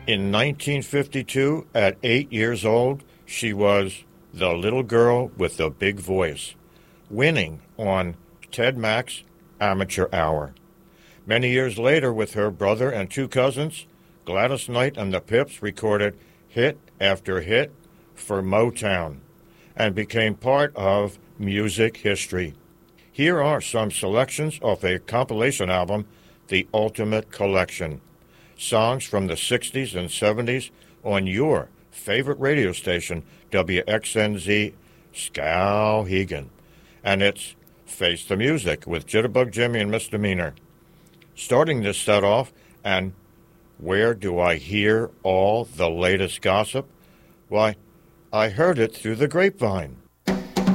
In 1952, at 8 years old, she was the little girl with the big voice, winning on Ted Mack's Amateur Hour. Many years later, with her brother and two cousins, Gladys Knight and the Pips recorded hit after hit for Motown and became part of music history. Here are some selections of a compilation album, The Ultimate Collection. Songs from the 60s and 70s on your favorite radio station, WXNZ Skowhegan. And it's Face the Music with Jitterbug Jimmy and Misdemeanor. Starting this set off, and where do I hear all the latest gossip? Why, I heard it through the grapevine.